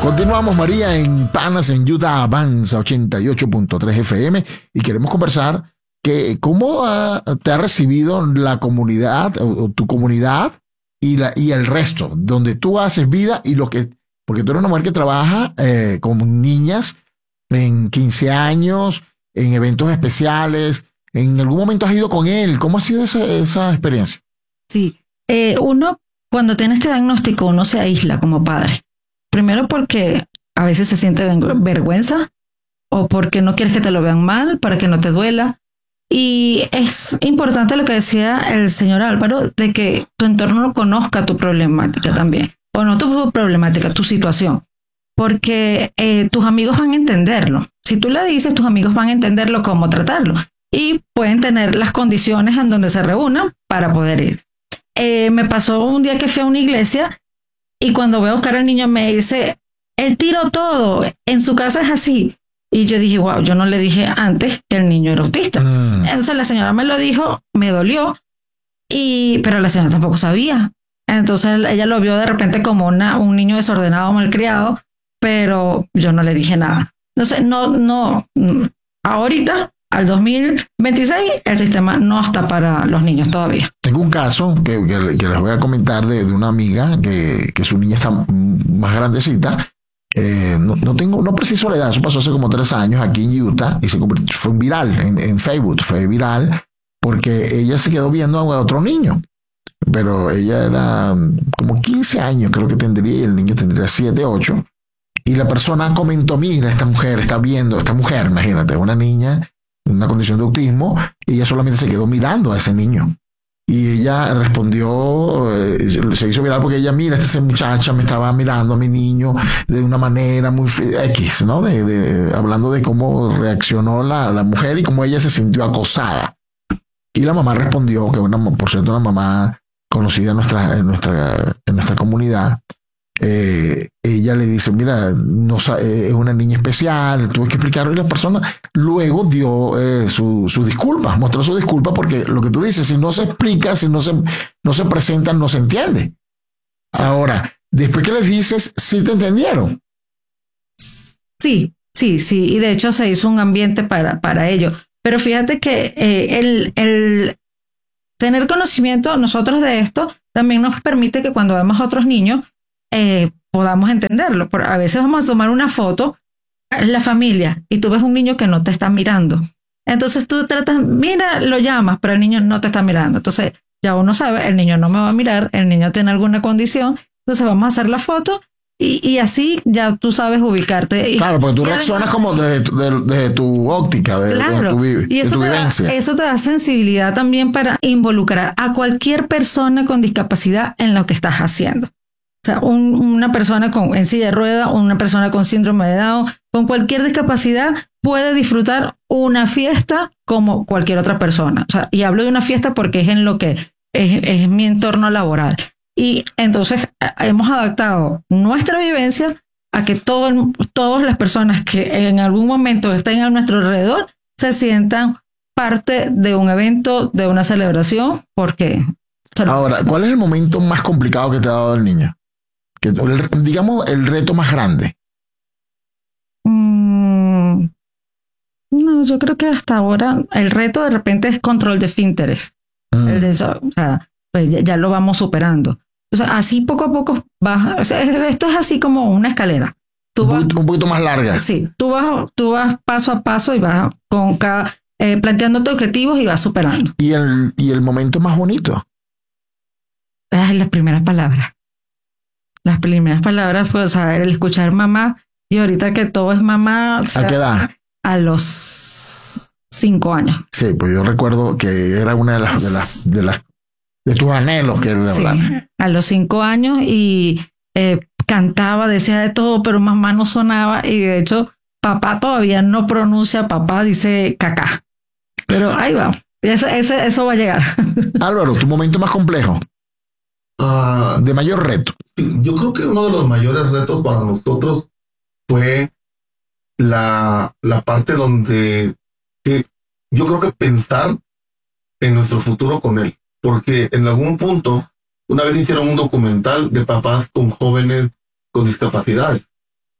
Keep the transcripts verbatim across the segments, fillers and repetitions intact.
Continuamos, María, en Panas, en Utah Avanza ochenta y ocho punto tres F M, y queremos conversar que cómo uh, te ha recibido la comunidad, o, o tu comunidad y, la, y el resto, donde tú haces vida y lo que, porque tú eres una mujer que trabaja eh, con niñas en quince años, en eventos especiales. ¿En algún momento has ido con él? ¿Cómo ha sido esa, esa experiencia? Sí, eh, uno cuando tiene este diagnóstico, uno se aísla como padre. Primero porque a veces se siente vergüenza o porque no quieres que te lo vean mal, para que no te duela. Y es importante lo que decía el señor Álvaro, de que tu entorno conozca tu problemática también. O no tu problemática, tu situación. Porque eh, tus amigos van a entenderlo. Si tú le dices, tus amigos van a entenderlo, cómo tratarlo. Y pueden tener las condiciones en donde se reúnan para poder ir. Eh, me pasó un día que fui a una iglesia y cuando voy a buscar al niño me dice, él tiró todo, en su casa es así. Y yo dije, wow, yo no le dije antes que el niño era autista. Mm. Entonces la señora me lo dijo, me dolió, y pero la señora tampoco sabía. Entonces ella lo vio de repente como una, un niño desordenado, malcriado, pero yo no le dije nada. Entonces, no, no, ahorita, al dos mil veintiséis, el sistema no está para los niños todavía. Tengo un caso que, que, que les voy a comentar de, de una amiga que, que su niña está más grandecita. Eh, no, no tengo, no preciso la edad, eso pasó hace como tres años aquí en Utah y se convirtió, fue viral en, en Facebook, fue viral porque ella se quedó viendo a otro niño, pero ella era como quince años, creo que tendría, y el niño tendría siete, ocho, y la persona comentó, mira, esta mujer está viendo, esta mujer, imagínate, una niña, una condición de autismo, y ella solamente se quedó mirando a ese niño. Y ella respondió, eh, se hizo viral porque ella, mira, esta muchacha me estaba mirando a mi niño de una manera muy X, ¿no? De, de, hablando de cómo reaccionó la, la mujer y cómo ella se sintió acosada. Y la mamá respondió, que una, por cierto, una mamá conocida en nuestra, en nuestra, en nuestra comunidad, eh, ella le dice, mira, no, eh, es una niña especial, tuve que explicarlo, y la persona luego dio eh, su, su disculpa, mostró su disculpa, porque lo que tú dices, si no se explica, si no se, no se presenta, no se entiende. Ahora, después que les dices, ¿sí te entendieron? Sí, sí, sí, y de hecho se hizo un ambiente para, para ello, pero fíjate que eh, el, el tener conocimiento nosotros de esto también nos permite que cuando vemos a otros niños Eh, podamos entenderlo. Por, a veces vamos a tomar una foto en la familia y tú ves un niño que no te está mirando. Entonces tú tratas, mira, lo llamas, pero el niño no te está mirando. Entonces ya uno sabe, el niño no me va a mirar, el niño tiene alguna condición, entonces vamos a hacer la foto y, y así ya tú sabes ubicarte. Claro, porque tú reaccionas como desde de, de, de tu óptica, de, claro, de tu, vi, y eso de tu vivencia. Da, eso te da sensibilidad también para involucrar a cualquier persona con discapacidad en lo que estás haciendo. O sea, un, una persona con, en silla de rueda, una persona con síndrome de Down, con cualquier discapacidad, puede disfrutar una fiesta como cualquier otra persona. O sea, y hablo de una fiesta porque es en lo que es, es mi entorno laboral. Y entonces hemos adaptado nuestra vivencia a que todo, todas las personas que en algún momento estén a nuestro alrededor se sientan parte de un evento, de una celebración, porque... Ahora, ¿cuál es el momento más complicado que te ha dado el niño? Que, digamos, el reto más grande. Mm, no, yo creo que hasta ahora el reto de repente es control de esfínteres. Mm. El de, o sea, pues ya, ya lo vamos superando. O sea, así poco a poco vas. O sea, esto es así como una escalera. Tú vas, un, poquito, un poquito más larga. Sí, tú vas, tú vas paso a paso y vas con cada, eh, planteándote objetivos y vas superando. ¿Y el, y el momento más bonito? Ay, las primeras palabras. Las primeras palabras fue, o sea, el escuchar mamá, y ahorita que todo es mamá. O sea, ¿a qué edad? A los cinco años. Sí, pues yo recuerdo que era una de las de las de las de tus anhelos que era sí, hablar. A los cinco años y eh, cantaba, decía de todo, pero mamá no sonaba, y de hecho papá todavía no pronuncia papá, dice cacá. Pero ahí va, eso, eso, eso va a llegar. Álvaro, tu momento más complejo. Uh, de mayor reto. Yo creo que uno de los mayores retos para nosotros fue la, la parte donde que yo creo que pensar en nuestro futuro con él, porque en algún punto una vez hicieron un documental de papás con jóvenes con discapacidades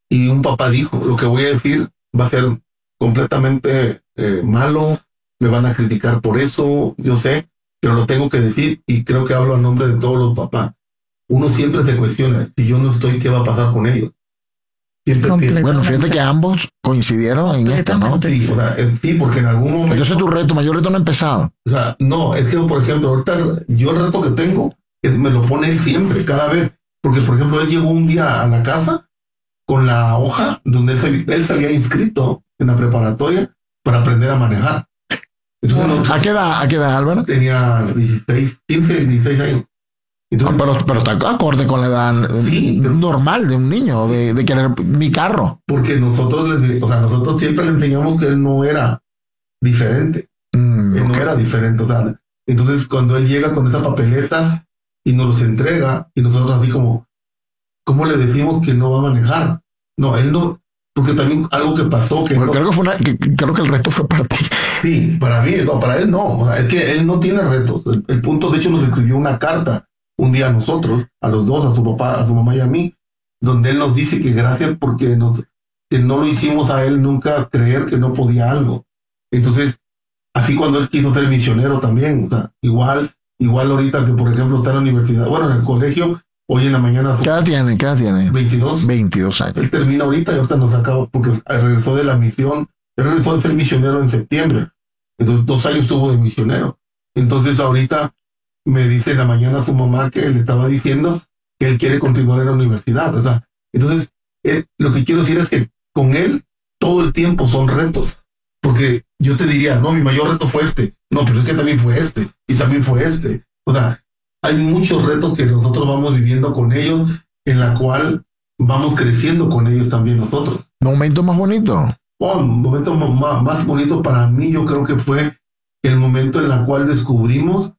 y un papá dijo, lo que voy a decir va a ser completamente eh, malo, me van a criticar por eso, yo sé, pero lo tengo que decir y creo que hablo a nombre de todos los papás. Uno siempre se cuestiona, si yo no estoy, ¿qué va a pasar con ellos? Siempre pienso, bueno, fíjate que ambos coincidieron en esto, ¿no? Sí, o sea, sí, porque en algún momento... Entonces tu reto, tu mayor reto no ha empezado. O sea, no, es que, por ejemplo, ahorita yo el reto que tengo, es, me lo pone él siempre, cada vez. Porque, por ejemplo, él llegó un día a la casa con la hoja donde él se, él se había inscrito en la preparatoria para aprender a manejar. Entonces, nosotros, ¿A qué edad, a qué edad, Álvaro? tenía dieciséis, quince, dieciséis años. Entonces, pero, pero está acorde con la edad sí, normal de un niño, de, de querer mi carro. Porque nosotros, le, o sea, nosotros siempre le enseñamos que él no era diferente. Mm, él okay. no era diferente. O sea, entonces cuando él llega con esa papeleta y nos los entrega, y nosotros así como, ¿cómo le decimos que no va a manejar? No, él no, porque también algo que pasó que, bueno, no, creo que fue una, que, creo que el reto fue para ti. Sí, para mí, no, para él no. O sea, es que él no tiene retos. El, el punto, de hecho, nos escribió una carta un día a nosotros, a los dos, a su papá, a su mamá y a mí, donde él nos dice que gracias porque nos, que no lo hicimos a él nunca creer que no podía algo. Entonces, así cuando él quiso ser misionero también, o sea, igual, igual ahorita que por ejemplo está en la universidad, bueno, en el colegio, hoy en la mañana. ¿Qué edad tiene? ¿Qué edad tiene? veintidós. veintidós años. Él termina ahorita y ahorita nos acaba, porque regresó de la misión, él regresó de ser misionero en septiembre. Entonces, dos años estuvo de misionero. Entonces, ahorita me dice en la mañana su mamá que le estaba diciendo que él quiere continuar en la universidad. O sea, entonces, él, lo que quiero decir es que con él todo el tiempo son retos. Porque yo te diría, no, mi mayor reto fue este. No, pero es que también fue este. Y también fue este. O sea, hay muchos retos que nosotros vamos viviendo con ellos, en la cual vamos creciendo con ellos también nosotros. ¿Un momento más bonito? Oh, un momento más, más bonito para mí, yo creo que fue el momento en el cual descubrimos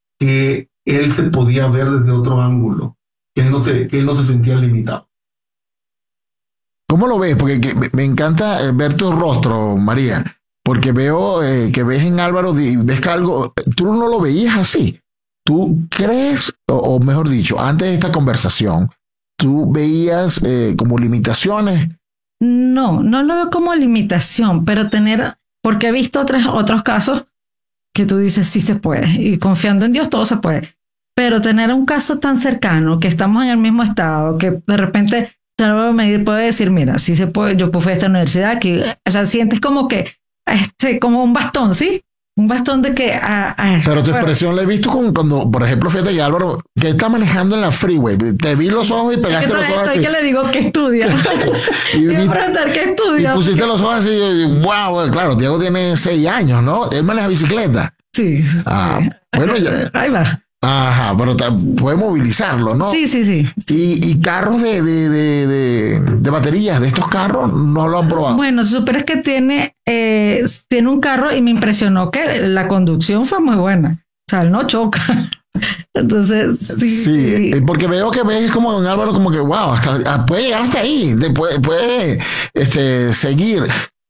que él se podía ver desde otro ángulo, que él no se, que él no se sentía limitado. ¿Cómo lo ves? Porque que, me encanta ver tu rostro, María, porque veo eh, que ves en Álvaro, ves que algo, tú no lo veías así. ¿Tú crees, o, o mejor dicho, antes de esta conversación, tú veías eh, como limitaciones? No, no lo veo como limitación, pero tener, porque he visto otros, otros casos que tú dices sí se puede, y confiando en Dios todo se puede, pero tener un caso tan cercano, que estamos en el mismo estado, que de repente me puede decir, mira, sí se puede, yo fui a esta universidad, que, o sea, sientes como que, este, como un bastón, ¿sí? Un bastón de que... A, a pero tu expresión la he visto con, cuando, por ejemplo, fíjate que Álvaro, que está manejando en la freeway, te vi los ojos y pegaste es que los ojos así. que le digo que estudia. y, y me preguntar qué estudia. Y pusiste los ojos así, wow, claro, Diego tiene seis años, ¿no? Él maneja bicicleta. Sí. Ah, sí. Bueno, ya. Ahí va. Ajá, pero te, puede movilizarlo, ¿no? Sí, sí, sí. Y, y carros de, de, de, de, de baterías, de estos carros, no lo han probado. Bueno, súper es que tiene, eh, tiene un carro y me impresionó que la conducción fue muy buena. O sea, él no choca. Entonces, sí. Sí, porque veo que ves como en Álvaro, como que, wow, hasta, puede llegar hasta ahí, puede, puede este, seguir.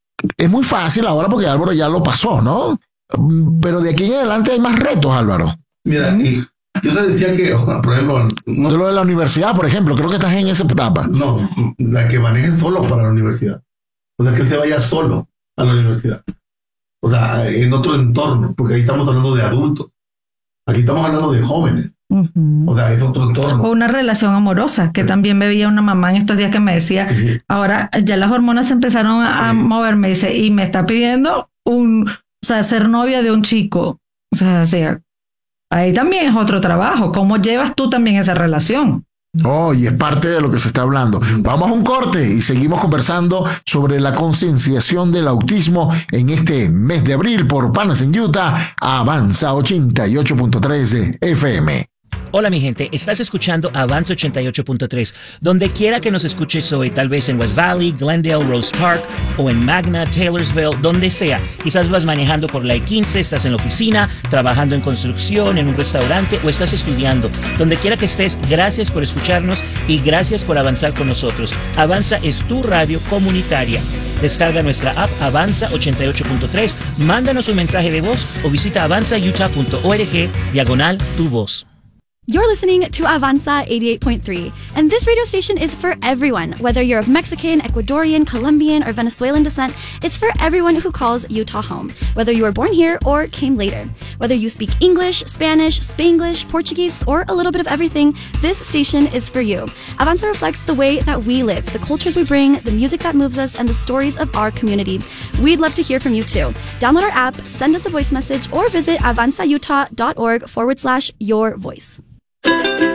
Es muy fácil ahora porque Álvaro ya lo pasó, ¿no? Pero de aquí en adelante hay más retos, Álvaro. Mira, y yo te decía que, o sea, por ejemplo... No, de lo de la universidad, por ejemplo, creo que estás en esa etapa. No, la que maneje solo para la universidad. O sea, que él se vaya solo a la universidad. O sea, en otro entorno, porque ahí estamos hablando de adultos. Aquí estamos hablando de jóvenes. Uh-huh. O sea, es otro entorno. O una relación amorosa, que sí. También me veía una mamá en estos días que me decía, uh-huh. Ahora ya las hormonas empezaron a, a sí. moverme, dice, y me está pidiendo un, o sea, ser novia de un chico. O sea, o sea, ahí también es otro trabajo. ¿Cómo llevas tú también esa relación? Oh, y es parte de lo que se está hablando. Vamos a un corte y seguimos conversando sobre la concienciación del autismo en este mes de abril por Panas en Utah, Avanza ochenta y ocho punto tres F M. Hola mi gente, estás escuchando Avanza ochenta y ocho punto tres. Donde quiera que nos escuches hoy, tal vez en West Valley, Glendale, Rose Park o en Magna, Taylorsville, donde sea. Quizás vas manejando por la I quince, estás en la oficina, trabajando en construcción, en un restaurante o estás estudiando. Donde quiera que estés, gracias por escucharnos y gracias por avanzar con nosotros. Avanza es tu radio comunitaria. Descarga nuestra app Avanza ochenta y ocho punto tres, mándanos un mensaje de voz o visita avanza utah punto org diagonal tu voz. You're listening to Avanza eighty-eight point three, and this radio station is for everyone. Whether you're of Mexican, Ecuadorian, Colombian, or Venezuelan descent, it's for everyone who calls Utah home. Whether you were born here or came later. Whether you speak English, Spanish, Spanglish, Portuguese, or a little bit of everything, this station is for you. Avanza reflects the way that we live, the cultures we bring, the music that moves us, and the stories of our community. We'd love to hear from you too. Download our app, send us a voice message, or visit avanzautah.org forward slash your voice.